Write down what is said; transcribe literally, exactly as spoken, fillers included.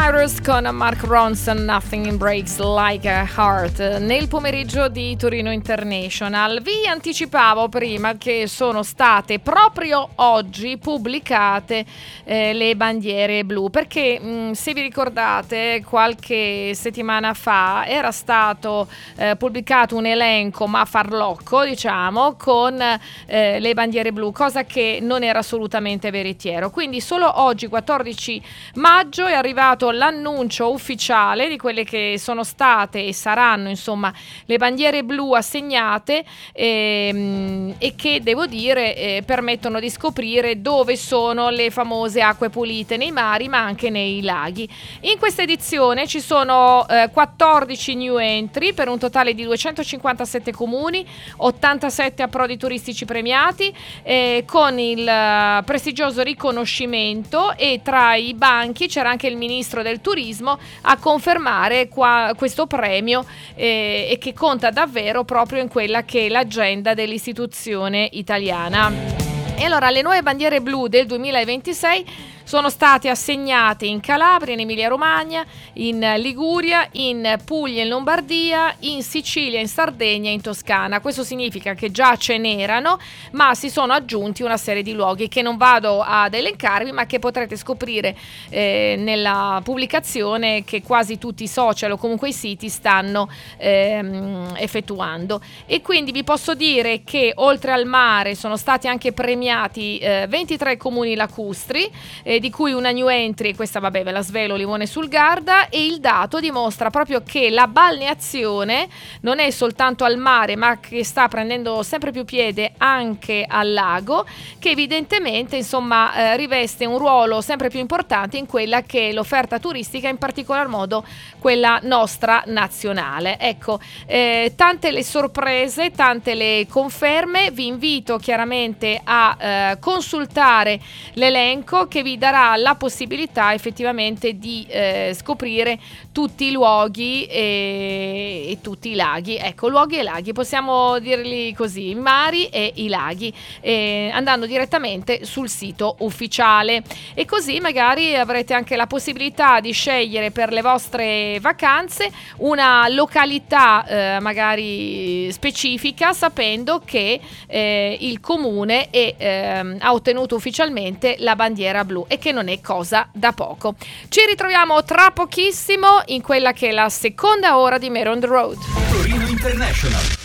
Cyrus con Mark Ronson, Nothing Breaks Like a Heart, nel pomeriggio di Torino International. Vi anticipavo prima che sono state proprio oggi pubblicate eh, le bandiere blu, perché mh, se vi ricordate qualche settimana fa era stato eh, pubblicato un elenco ma farlocco, diciamo, con eh, le bandiere blu, cosa che non era assolutamente veritiero. Quindi solo oggi, quattordici maggio, è arrivato l'annuncio ufficiale di quelle che sono state e saranno, insomma, le bandiere blu assegnate ehm, e che, devo dire, eh, permettono di scoprire dove sono le famose acque pulite nei mari ma anche nei laghi. In questa edizione ci sono eh, quattordici new entry per un totale di duecentocinquantasette comuni, ottantasette approdi turistici premiati eh, con il eh, prestigioso riconoscimento, e tra i banchi c'era anche il ministro del turismo a confermare qua, questo premio eh, e che conta davvero proprio in quella che è l'agenda dell'istituzione italiana. E allora le nuove bandiere blu del duemilaventisei sono state assegnate in Calabria, in Emilia-Romagna, in Liguria, in Puglia, in Lombardia, in Sicilia, in Sardegna e in Toscana. Questo significa che già ce n'erano, ma si sono aggiunti una serie di luoghi che non vado ad elencarvi, ma che potrete scoprire eh, nella pubblicazione che quasi tutti i social o comunque i siti stanno ehm, effettuando. E quindi vi posso dire che oltre al mare sono stati anche premiati eh, ventitré comuni lacustri, eh, di cui una new entry, questa vabbè ve la svelo, Limone sul Garda, e il dato dimostra proprio che la balneazione non è soltanto al mare ma che sta prendendo sempre più piede anche al lago, che evidentemente insomma eh, riveste un ruolo sempre più importante in quella che è l'offerta turistica, in particolar modo quella nostra nazionale. Ecco, eh, tante le sorprese, tante le conferme. Vi invito chiaramente a eh, consultare l'elenco che vi darà la possibilità effettivamente di eh, scoprire tutti i luoghi e, e tutti i laghi. Ecco, luoghi e laghi, possiamo dirli così, i mari e i laghi, eh, andando direttamente sul sito ufficiale. E così magari avrete anche la possibilità di scegliere per le vostre vacanze una località eh, magari specifica, sapendo che eh, il comune è, eh, ha ottenuto ufficialmente la bandiera blu, e che non è cosa da poco. Ci ritroviamo tra pochissimo in quella che è la seconda ora di Mare on the Road. Torino International.